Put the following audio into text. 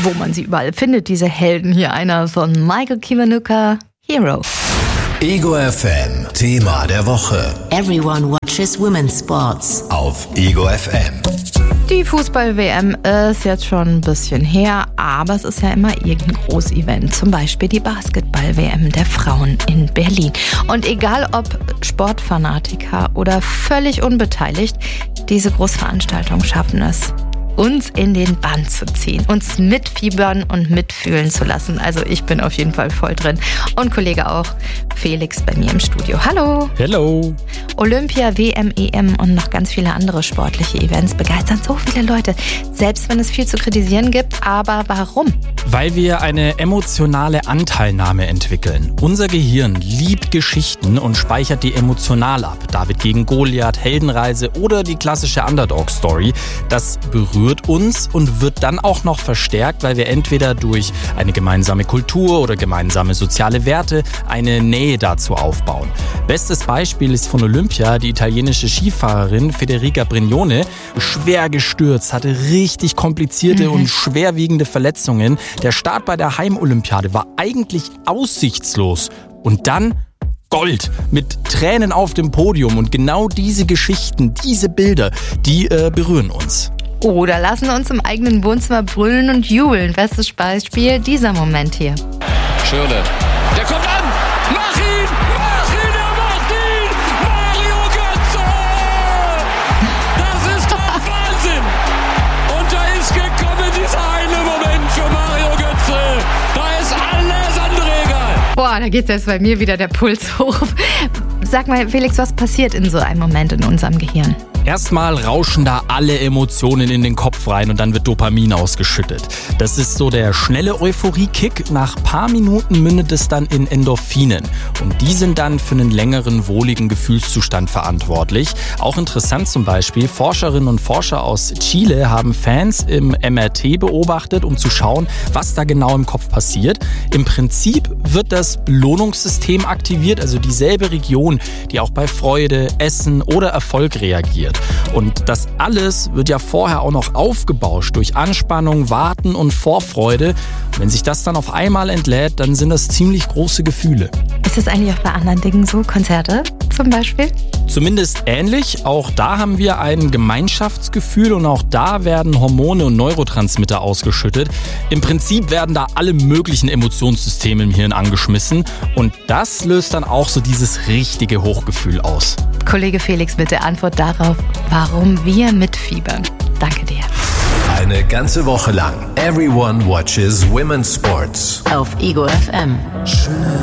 wo man sie überall findet, diese Helden. Hier einer von Michael Kiwanuka, Hero. Ego FM, Thema der Woche. Everyone watches women's sports. Auf Ego FM. Die Fußball-WM ist jetzt schon ein bisschen her, aber es ist ja immer irgendein Großevent. Zum Beispiel die Basketball-WM der Frauen in Berlin. Und egal ob Sportfanatiker oder völlig unbeteiligt, diese Großveranstaltungen schaffen es, uns in den Bann zu ziehen, uns mitfiebern und mitfühlen zu lassen. Also ich bin auf jeden Fall voll drin. Und Kollege auch, Felix bei mir im Studio. Hallo. Hello. Olympia, WM, EM und noch ganz viele andere sportliche Events begeistern so viele Leute. Selbst wenn es viel zu kritisieren gibt. Aber warum? Weil wir eine emotionale Anteilnahme entwickeln. Unser Gehirn liebt Geschichten und speichert die emotional ab. David gegen Goliath, Heldenreise oder die klassische Underdog-Story. Das berührt uns und wird dann auch noch verstärkt, weil wir entweder durch eine gemeinsame Kultur oder gemeinsame soziale Werte eine Nähe dazu aufbauen. Bestes Beispiel ist von Olympia die italienische Skifahrerin Federica Brignone. Schwer gestürzt, hatte richtig komplizierte und schwerwiegende Verletzungen. Der Start bei der Heimolympiade war eigentlich aussichtslos. Und dann Gold mit Tränen auf dem Podium. Und genau diese Geschichten, diese Bilder, die berühren uns. Oder lassen uns im eigenen Wohnzimmer brüllen und jubeln. Bestes Beispiel, dieser Moment hier. Schürrle, der kommt an! Mach ihn! Er macht ihn! Mario Götze! Das ist doch Wahnsinn! Und da ist gekommen dieser eine Moment für Mario Götze. Da ist alles andere egal. Boah, da geht jetzt bei mir wieder der Puls hoch. Sag mal, Felix, was passiert in so einem Moment in unserem Gehirn? Erstmal rauschen da alle Emotionen in den Kopf rein und dann wird Dopamin ausgeschüttet. Das ist so der schnelle Euphorie-Kick. Nach paar Minuten mündet es dann in Endorphinen. Und die sind dann für einen längeren, wohligen Gefühlszustand verantwortlich. Auch interessant zum Beispiel, Forscherinnen und Forscher aus Chile haben Fans im MRT beobachtet, um zu schauen, was da genau im Kopf passiert. Im Prinzip wird das Belohnungssystem aktiviert, also dieselbe Region, die auch bei Freude, Essen oder Erfolg reagiert. Und das alles wird ja vorher auch noch aufgebauscht durch Anspannung, Warten und Vorfreude. Wenn sich das dann auf einmal entlädt, dann sind das ziemlich große Gefühle. Ist das eigentlich auch bei anderen Dingen so? Konzerte zum Beispiel? Zumindest ähnlich. Auch da haben wir ein Gemeinschaftsgefühl und auch da werden Hormone und Neurotransmitter ausgeschüttet. Im Prinzip werden da alle möglichen Emotionssysteme im Hirn angeschmissen und das löst dann auch so dieses richtige Hochgefühl aus. Kollege Felix, bitte Antwort darauf, warum wir mitfiebern. Danke dir. Eine ganze Woche lang. Everyone watches women's sports. Auf Ego FM. Schöne